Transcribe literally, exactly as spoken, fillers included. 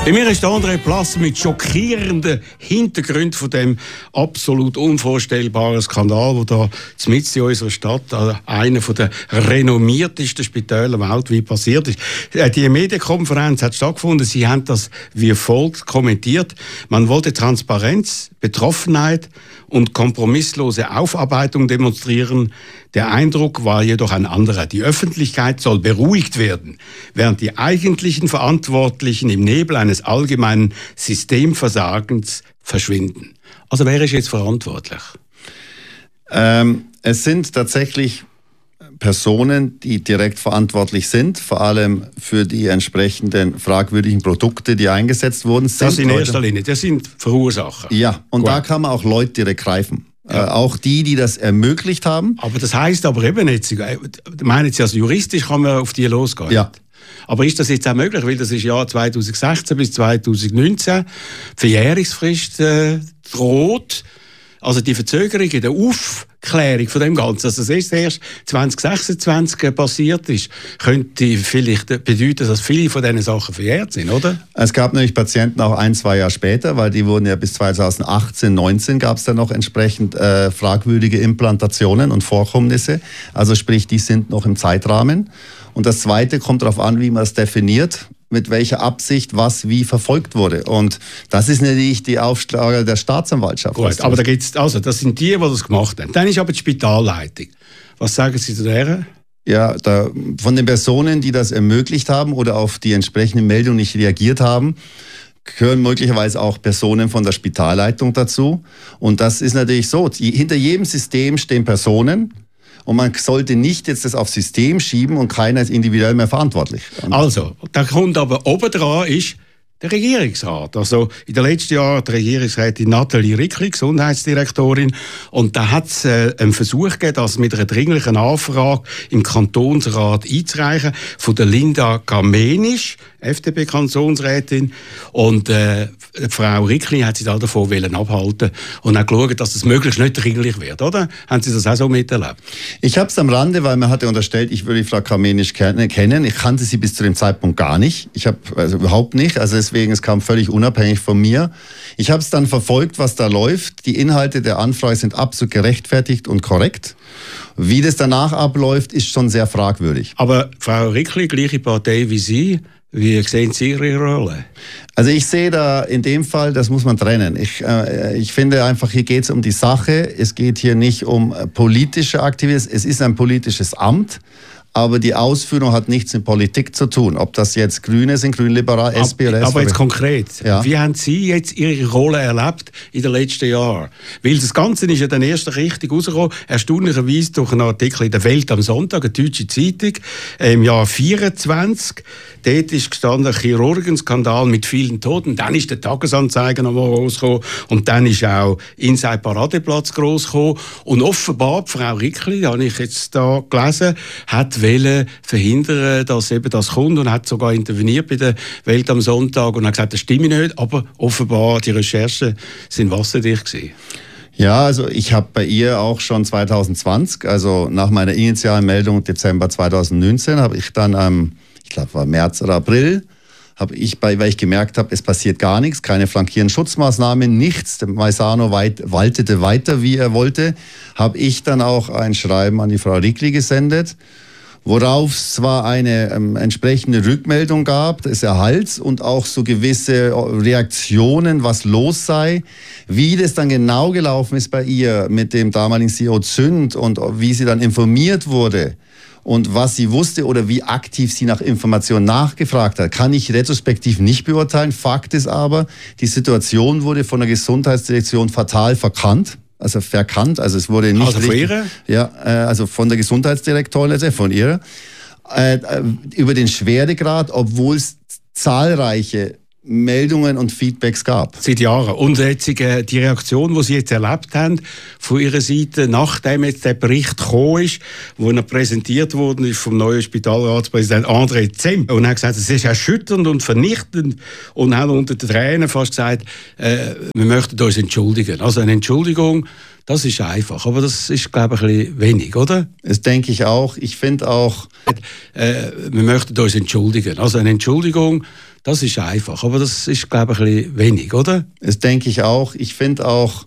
Bei mir ist André Plasse mit schockierenden Hintergründen von dem absolut unvorstellbaren Skandal, der da mitten in unserer Stadt an einer der renommiertesten Spitäler weltweit passiert ist. Die Medienkonferenz hat stattgefunden. Sie haben das wie folgt kommentiert: Man wollte Transparenz, Betroffenheit und kompromisslose Aufarbeitung demonstrieren. Der Eindruck war jedoch ein anderer. Die Öffentlichkeit soll beruhigt werden, während die eigentlichen Verantwortlichen im Nebel eines allgemeinen Systemversagens verschwinden. Also wer ist jetzt verantwortlich? Ähm, es sind tatsächlich Personen, die direkt verantwortlich sind, vor allem für die entsprechenden fragwürdigen Produkte, die eingesetzt wurden. Sind das in Leute, erster Linie, das sind Verursacher. Ja, und Gut. Da kann man auch Leute direkt greifen. Ja. Äh, auch die, die das ermöglicht haben. Aber das heisst aber eben jetzt, meinen Sie, also juristisch kann man auf die losgehen? Ja. Aber ist das jetzt auch möglich? Weil das ist Jahr zweitausendsechzehn bis zweitausendneunzehn. Die Verjährungsfrist äh, droht. Also die Verzögerung in der Aufklärung von dem Ganzen, dass das erst zwanzig sechsundzwanzig passiert ist, könnte vielleicht bedeuten, dass viele von diesen Sachen verjährt sind, oder? Es gab nämlich Patienten auch ein, zwei Jahre später, weil die wurden ja bis zweitausendachtzehn, neunzehn gab es dann noch entsprechend äh, fragwürdige Implantationen und Vorkommnisse. Also sprich, die sind noch im Zeitrahmen. Und das Zweite kommt darauf an, wie man es definiert, mit welcher Absicht was wie verfolgt wurde. Und das ist natürlich die Aufgabe der Staatsanwaltschaft. Gut, aber da gibt's, also das sind die, die das gemacht haben. Dann ist aber die Spitalleitung. Was sagen Sie zu der? Ja, da, von den Personen, die das ermöglicht haben oder auf die entsprechende Meldung nicht reagiert haben, gehören möglicherweise auch Personen von der Spitalleitung dazu. Und das ist natürlich so, die, hinter jedem System stehen Personen. Und man sollte nicht jetzt das aufs System schieben und keiner ist individuell mehr verantwortlich. Und also, da kommt aber obendran ist der Regierungsrat. Also in den letzten Jahren die Regierungsrätin Nathalie Rickli, Gesundheitsdirektorin, und da hat es äh, einen Versuch gegeben, das mit einer dringlichen Anfrage im Kantonsrat einzureichen, von der Linda Gamenisch, F D P-Kantonsrätin, und äh, Frau Rickli hat sich da davon wollen abhalten und auch geschaut, dass es möglichst nicht dringlich wird, oder? Haben Sie das auch so miterlebt? Ich habe es am Rande, weil man hatte unterstellt, ich würde Frau Gamenisch kennen. Ich kannte sie bis zu dem Zeitpunkt gar nicht. Ich habe also überhaupt nicht. Also deswegen, es kam völlig unabhängig von mir. Ich habe es dann verfolgt, was da läuft. Die Inhalte der Anfrage sind absolut gerechtfertigt und korrekt. Wie das danach abläuft, ist schon sehr fragwürdig. Aber Frau Rickli, gleiche Partei wie Sie, wie sehen Sie Ihre Rolle? Also ich sehe da in dem Fall, das muss man trennen. Ich, äh, ich finde einfach, hier geht es um die Sache. Es geht hier nicht um politische Aktivitäten. Es ist ein politisches Amt. Aber die Ausführung hat nichts mit Politik zu tun. Ob das jetzt Grüne sind, Grünliberal, S P oder S V P. Aber jetzt konkret, ja. Wie haben Sie jetzt Ihre Rolle erlebt in den letzten Jahren? Weil das Ganze ist ja dann erst richtig rausgekommen, erstaunlicherweise durch einen Artikel in der Welt am Sonntag, eine deutsche Zeitung, im Jahr vierundzwanzig. Dort ist gestanden, Chirurgenskandal mit vielen Toten. Dann ist der Tagesanzeiger noch mal rausgekommen. Und dann ist auch Inside Paradeplatz groß gekommen. Und offenbar, die Frau Rickli, habe ich jetzt da gelesen, hat wollen verhindern, dass eben das kommt, und hat sogar interveniert bei der Welt am Sonntag und hat gesagt, das stimme nicht, aber offenbar die Recherchen sind wasserdicht gewesen. Ja, also ich habe bei ihr auch schon zweitausendzwanzig, also nach meiner initialen Meldung Dezember zweitausendneunzehn, habe ich dann am, ich glaube war März oder April, habe ich, bei, weil ich gemerkt habe, es passiert gar nichts, keine flankierenden Schutzmaßnahmen, nichts, der Maisano weit, waltete weiter, wie er wollte, habe ich dann auch ein Schreiben an die Frau Rickli gesendet, worauf es zwar eine ähm, entsprechende Rückmeldung gab, des Erhalts und auch so gewisse Reaktionen, was los sei. Wie das dann genau gelaufen ist bei ihr mit dem damaligen C E O Zünd und wie sie dann informiert wurde und was sie wusste oder wie aktiv sie nach Informationen nachgefragt hat, kann ich retrospektiv nicht beurteilen. Fakt ist aber, die Situation wurde von der Gesundheitsdirektion fatal verkannt. Also verkannt, also es wurde nicht also von richtig, ihrer? Ja, also von der Gesundheitsdirektorin, von ihrer, äh, über den Schweregrad, obwohl es zahlreiche Meldungen und Feedbacks gab. Seit Jahren. Und jetzt äh, die Reaktion, die Sie jetzt erlebt haben, von Ihrer Seite, nachdem jetzt der Bericht gekommen ist, wo er präsentiert worden ist vom neuen Spitalratspräsident André Zemp. Und er hat gesagt, es ist erschütternd und vernichtend. Und hat unter den Tränen fast gesagt, äh, wir möchten uns entschuldigen. Also eine Entschuldigung, das ist einfach. Aber das ist, glaube ich, ein bisschen wenig, oder? Das denke ich auch. Ich finde auch... Äh, wir möchten uns entschuldigen. Also eine Entschuldigung, Das ist einfach, aber das ist, glaube ich, ein bisschen wenig, oder? Das denke ich auch. Ich finde auch,